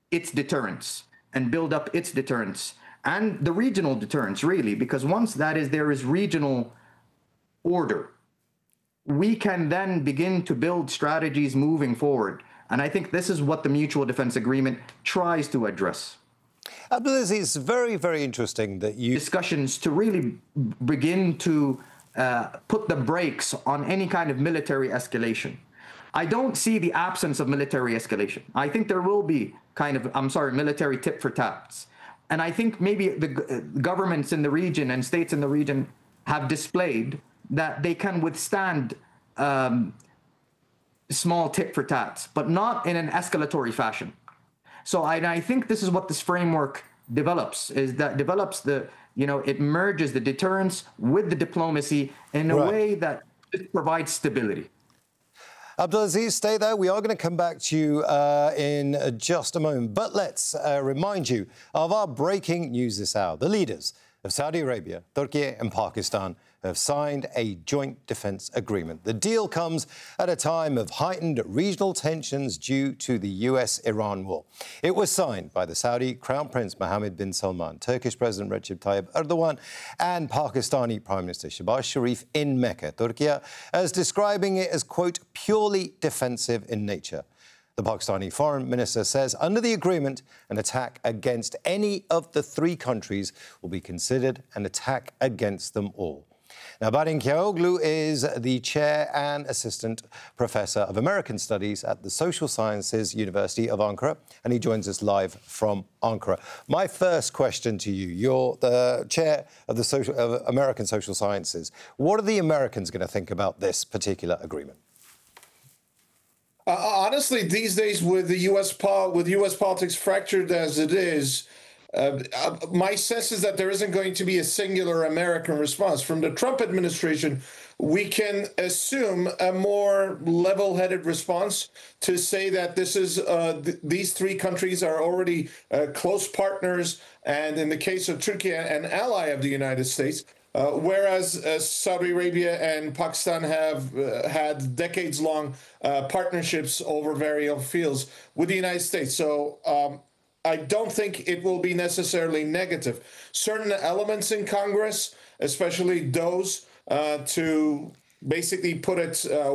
its deterrence and build up its deterrence and the regional deterrence, really, because once there is regional order, we can then begin to build strategies moving forward. And I think this is what the Mutual Defense Agreement tries to address. Abdulaziz, it's very, very interesting that you... Discussions to really begin to put the brakes on any kind of military escalation. I don't see the absence of military escalation. I think there will be military tit for tats. And I think maybe the governments in the region and states in the region have displayed that they can withstand small tit for tats, but not in an escalatory fashion. So I think this is what this framework develops, it merges the deterrence with the diplomacy in a way that it provides stability. Abdulaziz, stay there. We are going to come back to you in just a moment. But let's remind you of our breaking news this hour. The leaders of Saudi Arabia, Turkey and Pakistan have signed a joint defence agreement. The deal comes at a time of heightened regional tensions due to the US-Iran war. It was signed by the Saudi Crown Prince Mohammed bin Salman, Turkish President Recep Tayyip Erdogan and Pakistani Prime Minister Shehbaz Sharif in Mecca, Turkey, as describing it as, quote, purely defensive in nature. The Pakistani Foreign Minister says under the agreement, an attack against any of the three countries will be considered an attack against them all. Now, Barin Kayoglu is the Chair and Assistant Professor of American Studies at the Social Sciences University of Ankara, and he joins us live from Ankara. My first question to you, you're the Chair of the American Social Sciences. What are the Americans going to think about this particular agreement? Honestly, these days, with U.S. politics fractured as it is, my sense is that there isn't going to be a singular American response. From the Trump administration, we can assume a more level-headed response to say that this is these three countries are already close partners, and in the case of Turkey, an ally of the United States. Whereas Saudi Arabia and Pakistan have had decades-long partnerships over various fields with the United States. So I don't think it will be necessarily negative. Certain elements in Congress, especially those to basically put it,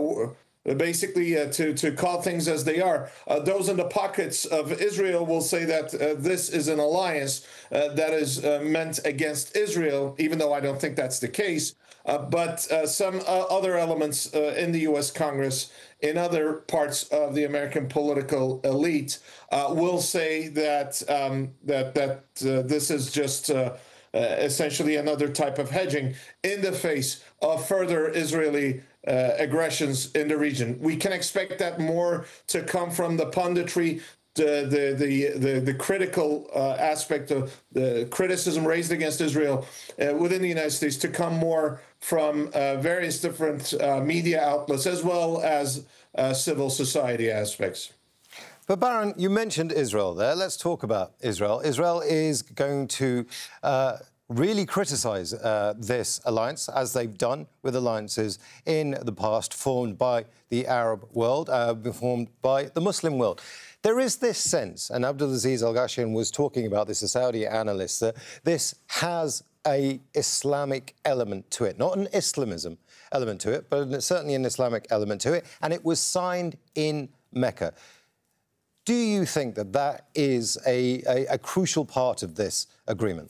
to call things as they are, those in the pockets of Israel will say that this is an alliance that is meant against Israel, even though I don't think that's the case. But some other elements in the U.S. Congress, in other parts of the American political elite, will say that this is just essentially another type of hedging in the face of further Israeli aggressions in the region. We can expect that more to come from the punditry, the critical aspect of the criticism raised against Israel within the United States to come more from various different media outlets as well as civil society aspects. But Barin, you mentioned Israel there. Let's talk about Israel. Israel is going to really criticise this alliance, as they've done with alliances in the past formed by the Arab world, formed by the Muslim world. There is this sense, and Abdulaziz Al-Gashyan was talking about this, a Saudi analyst, that this has an Islamic element to it, not an Islamism element to it, but certainly an Islamic element to it, and it was signed in Mecca. Do you think that that is a crucial part of this agreement?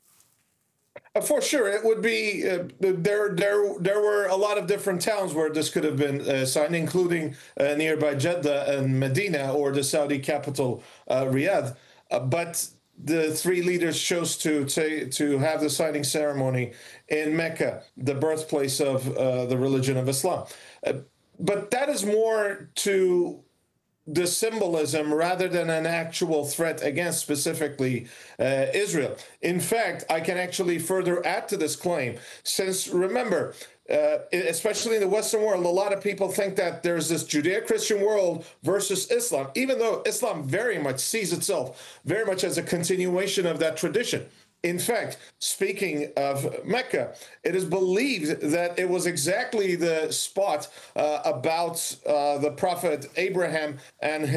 For sure, it would be. There were a lot of different towns where this could have been signed, including nearby Jeddah and Medina, or the Saudi capital, Riyadh. But the three leaders chose to have the signing ceremony in Mecca, the birthplace of the religion of Islam. But that is more to the symbolism rather than an actual threat against specifically Israel. In fact, I can actually further add to this claim, since remember, especially in the Western world, a lot of people think that there's this Judeo-Christian world versus Islam, even though Islam very much sees itself very much as a continuation of that tradition. In fact, speaking of Mecca, it is believed that it was exactly the spot about the Prophet Abraham and